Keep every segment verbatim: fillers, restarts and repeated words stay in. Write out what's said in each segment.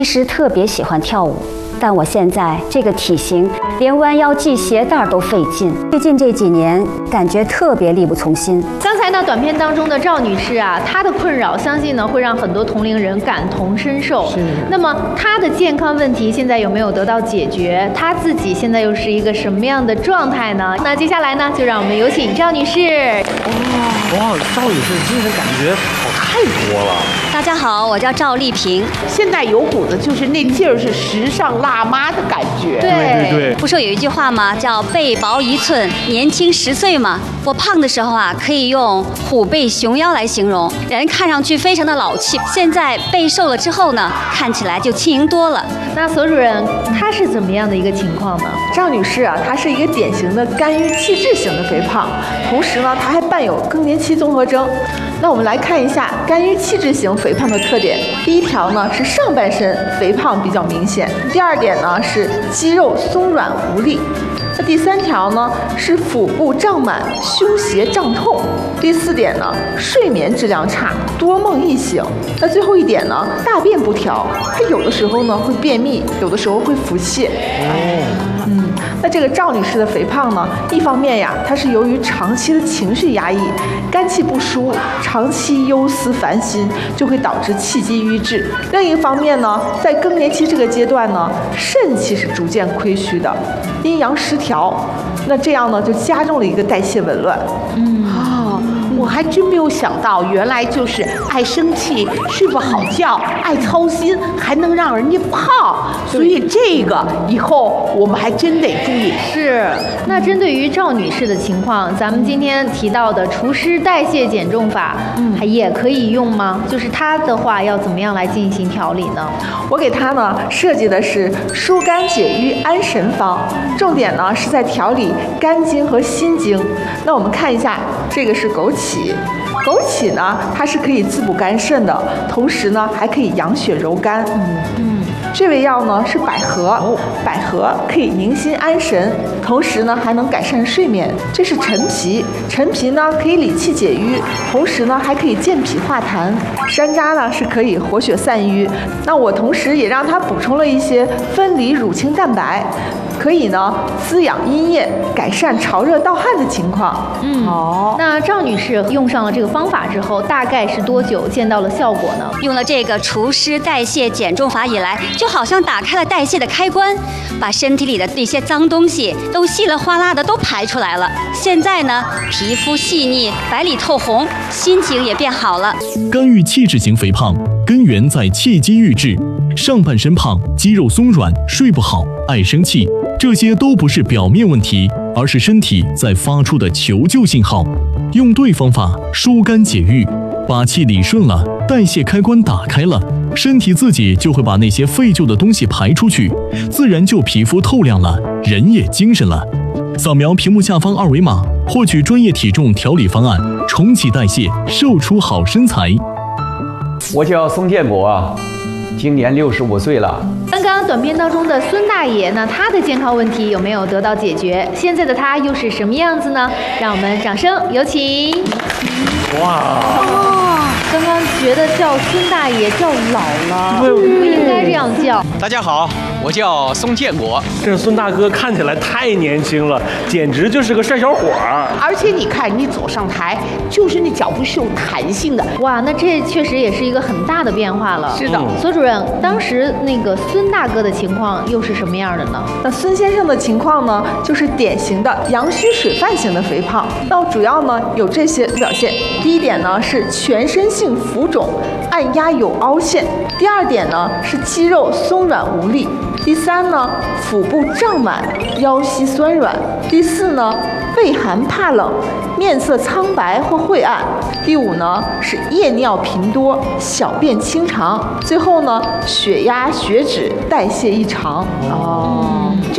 其实特别喜欢跳舞，但我现在这个体型，连弯腰系鞋带都费劲。最近这几年，感觉特别力不从心。 刚才呢，短片当中的赵女士啊，她的困扰，相信呢会让很多同龄人感同身受。 是。 那么她的健康问题现在有没有得到解决？她自己现在又是一个什么样的状态呢？那接下来呢，就让我们有请赵女士。 哇哇，赵女士精神感觉好太多了。 大家好，我叫赵丽萍。 现在有股子就是那劲儿，是时尚辣妈的感觉。 对对对。 不说有一句话吗？叫背薄一寸，年轻十岁嘛。我胖的时候啊，可以用虎背熊腰来形容，人看上去非常的老气。现在背瘦了之后呢，看起来就轻盈多了。 那索主任她是怎么样的一个情况呢？ 赵女士啊，她是一个典型的肝郁气滞型的肥胖，同时呢，她还伴有更年期综合征。那我们来看一下肝郁气滞型肥胖的特点。第一条呢是上半身肥胖比较明显，第二点呢是肌肉松软无力。那第三条呢是腹部胀满、胸胁胀痛。第四点呢，睡眠质量差，多梦易醒。那最后一点呢，大便不调，它有的时候呢会便秘，有的时候会腹泻。 哦， 嗯，那这个赵女士的肥胖呢，一方面呀，它是由于长期的情绪压抑，肝气不舒，长期忧思烦心，就会导致气机瘀滞。另一方面呢，在更年期这个阶段呢，肾气是逐渐亏虚的，阴阳失调，那这样呢就加重了一个代谢紊乱。 嗯哦， 我还真没有想到，原来就是爱生气、睡不好觉、爱操心，还能让人家胖。所以这个以后我们还真得注意。 是。那针对于赵女士的情况，咱们今天提到的除湿代谢减重法，嗯，还也可以用吗？就是她的话，要怎么样来进行调理呢？ 我给她呢设计的是疏肝解郁安神方，重点呢是在调理肝经和心经。那我们看一下，这个是枸杞。枸杞呢，它是可以滋补肝肾的，同时呢还可以养血柔肝。嗯嗯。这味药呢是百合，百合可以宁心安神，同时呢还能改善睡眠。这是陈皮，陈皮呢可以理气解郁，同时呢还可以健脾化痰。山楂呢是可以活血散瘀。那我同时也让它补充了一些分离乳清蛋白，可以呢滋养阴液，改善潮热盗汗的情况。 嗯，好。那赵女士用上了这个方法之后，大概是多久见到了效果呢？ 用了这个除湿代谢减重法以来，就好像打开了代谢的开关，把身体里的那些脏东西都稀里哗啦的都排出来了。现在呢，皮肤细腻，白里透红，心情也变好了。 肝郁气滞型肥胖根源在气机郁滞，上半身胖，肌肉松软，睡不好，爱生气，这些都不是表面问题，而是身体在发出的求救信号。用对方法疏肝解郁，把气理顺了，代谢开关打开了，身体自己就会把那些废旧的东西排出去，自然就皮肤透亮了，人也精神了。扫描屏幕下方二维码，获取专业体重调理方案，重启代谢，瘦出好身材。 我叫宋建国啊，今年六十五岁了。 刚刚短片当中的孙大爷呢，他的健康问题有没有得到解决？现在的他又是什么样子呢？让我们掌声有请。 哇！ 哦，刚刚觉得叫孙大爷叫老了，不应该这样叫。 大家好，我叫宋建国。 这孙大哥看起来太年轻了，简直就是个帅小伙儿。 而且你看，你走上台，就是那脚步是有弹性的。 哇，那这确实也是一个很大的变化了。 是的， 索主任，当时那个孙大哥的情况又是什么样的呢？ 那孙先生的情况呢，就是典型的阳虚水泛型的肥胖。那主要呢有这些表现。第一点呢是全身性浮肿，按压有凹陷；第二点呢是肌肉松软无力；第三呢腹部胀满，腰膝酸软；第四呢畏寒怕冷，面色苍白或晦暗；第五呢是夜尿频多，小便清长；最后呢血压、血脂、代谢异常。 哦。这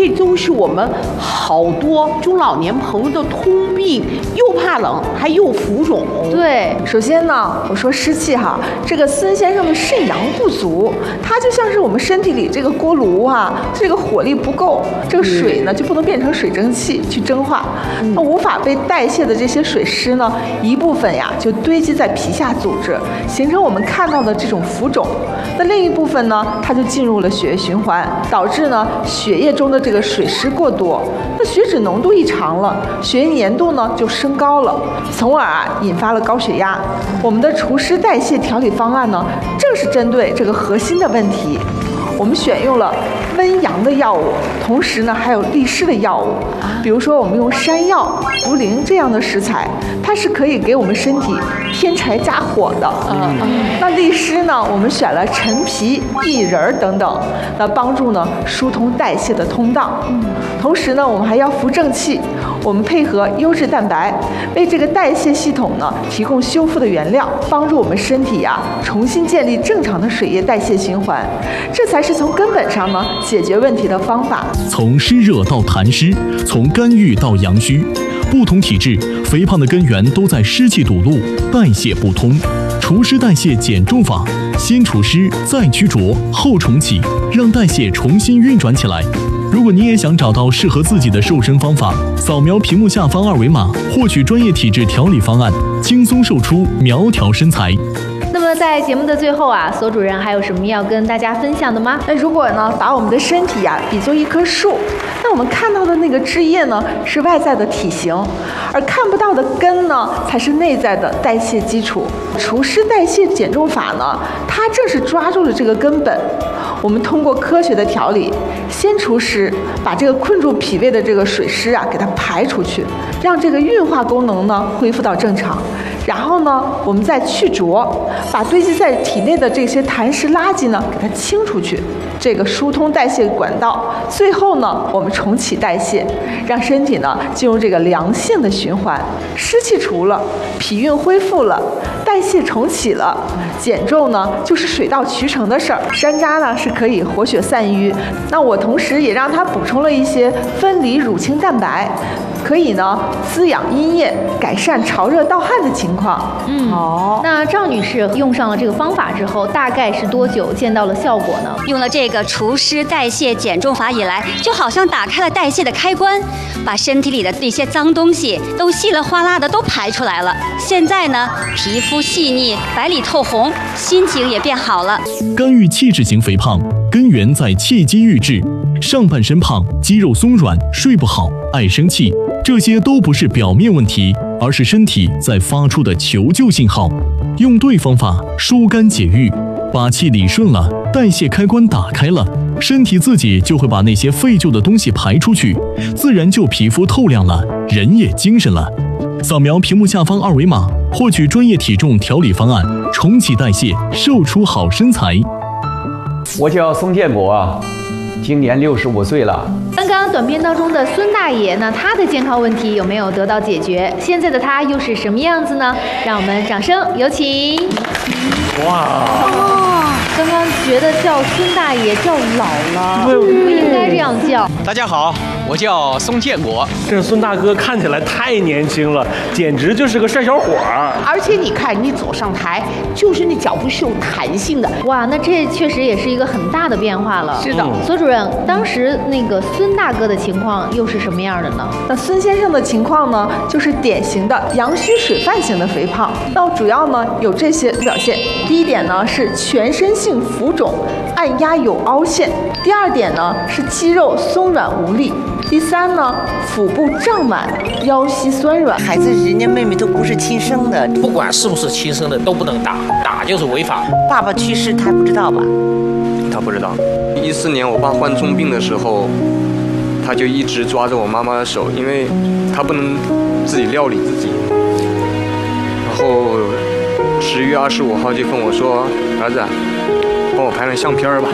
这都是我们好多中老年朋友的通病，又怕冷还又浮肿。 对， 首先呢，我说湿气哈，这个孙先生的肾阳不足，他就像是我们身体里这个锅炉啊，这个火力不够，这个水呢就不能变成水蒸气去蒸化，那无法被代谢的这些水湿呢，一部分呀就堆积在皮下组织，形成我们看到的这种浮肿。那另一部分呢，它就进入了血液循环，导致呢血液中的这个水湿过多，那血脂浓度异常了，血液粘度呢就升高了，从而啊引发了高血压。我们的除湿代谢调理方案呢，正是针对这个核心的问题。我们选用了温阳的药物，同时呢还有利湿的药物，比如说我们用山药、茯苓这样的食材，它是可以给我们身体添柴加火的。嗯，那利湿呢，我们选了陈皮、薏仁等等，那帮助呢疏通代谢的通道。嗯，同时呢，我们还要扶正气，我们配合优质蛋白，为这个代谢系统呢提供修复的原料，帮助我们身体呀、啊、重新建立正常的水液代谢循环，这才是从根本上呢解决问题的方法。 从湿热到痰湿，从肝郁到阳虚，不同体质肥胖的根源都在湿气堵路、代谢不通。除湿代谢减重法，先除湿，再驱浊，后重启，让代谢重新运转起来。如果你也想找到适合自己的瘦身方法，扫描屏幕下方二维码，获取专业体质调理方案，轻松瘦出苗条身材。 那么在节目的最后啊，索主任还有什么要跟大家分享的吗？ 那如果呢，把我们的身体呀、啊、比作一棵树，那我们看到的那个枝叶呢是外在的体型，而看不到的根呢才是内在的代谢基础。除湿代谢减重法呢，它正是抓住了这个根本。我们通过科学的调理，先除湿，把这个困住脾胃的这个水湿啊给它排出去，让这个运化功能呢恢复到正常。然后呢，我们再去浊，把堆积在体内的这些痰湿垃圾呢给它清出去，这个疏通代谢管道。最后呢，我们重启代谢，让身体呢进入这个良性的循环。湿气除了，脾运恢复了，代谢重启了，减重呢就是水到渠成的事儿。山楂呢是可以活血散瘀，那我同时也让它补充了一些分离乳清蛋白，可以呢滋养阴液，改善潮热盗汗的情况。 嗯，好。那赵女士用上了这个方法之后，大概是多久见到了效果呢？ 用了这个除湿代谢减重法以来，就好像打开了代谢的开关，把身体里的那些脏东西都稀里哗啦的都排出来了。现在呢，皮肤细腻，白里透红，心情也变好了。 肝郁气滞型肥胖根源在气机郁滞，上半身胖，肌肉松软，睡不好，爱生气，这些都不是表面问题，而是身体在发出的求救信号。用对方法，疏肝解郁，把气理顺了，代谢开关打开了，身体自己就会把那些废旧的东西排出去，自然就皮肤透亮了，人也精神了。扫描屏幕下方二维码，获取专业体重调理方案，重启代谢，瘦出好身材。 我叫宋建国啊，今年六十五岁了。 刚刚短片当中的孙大爷呢，他的健康问题有没有得到解决？现在的他又是什么样子呢？让我们掌声有请。 哇！ 哦，刚刚觉得叫孙大爷叫老了，不应该这样叫。 大家好，我叫宋建国。 这孙大哥看起来太年轻了，简直就是个帅小伙儿。 而且你看，你走上台，就是那脚步是有弹性的。 哇，那这确实也是一个很大的变化了。 是的， 索主任，当时那个孙大哥的情况又是什么样的呢？ 那孙先生的情况呢，就是典型的阳虚水泛型的肥胖。那主要呢有这些表现。第一点呢是全身性浮肿，按压有凹陷；第二点呢是肌肉松软无力；第三呢腹部胀满，腰膝酸软。 孩子人家妹妹都不是亲生的， 不管是不是亲生的都不能打，打就是违法。 爸爸去世他不知道吧？ 他不知道。一四年我爸患重病的时候，他就一直抓着我妈妈的手，因为他不能自己料理自己。然后十月二十五号就跟我说：“儿子，帮我拍张相片吧。”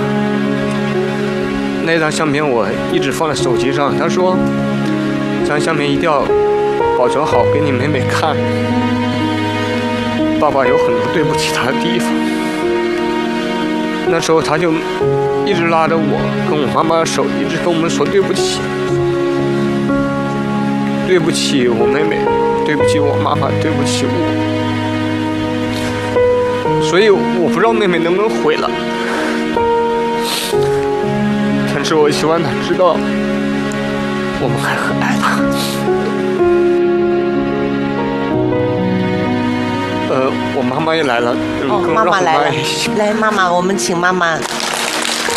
那张相片我一直放在手机上。他说：“这张相片一定要保存好，给你妹妹看。爸爸有很多对不起她的地方。”那时候他就一直拉着我跟我妈妈的手，一直跟我们说对不起，对不起我妹妹，对不起我妈妈，对不起我。所以我不知道妹妹能不能回来，但是我希望她知道，我们还很爱她。呃，我妈妈也来了， 哦，妈妈来了，来，妈妈，我们请妈妈